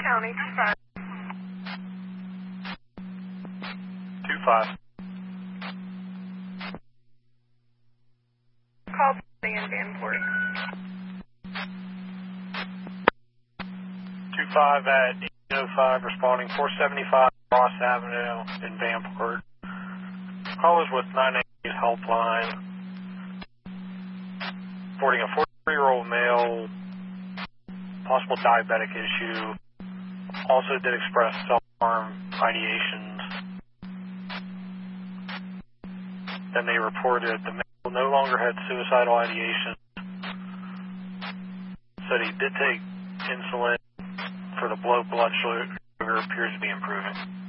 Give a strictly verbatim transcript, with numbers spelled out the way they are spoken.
County, two five. two five. Call in Vanport. two five at eight oh five, responding four seventy-five Ross Avenue in Vanport. Call is with nine eight helpline. Reporting a forty-three-year-old male, possible diabetic issue. Also did express self-harm ideations. Then they reported the male no longer had suicidal ideation. Said he did take insulin for the blood blood sugar appears to be improving.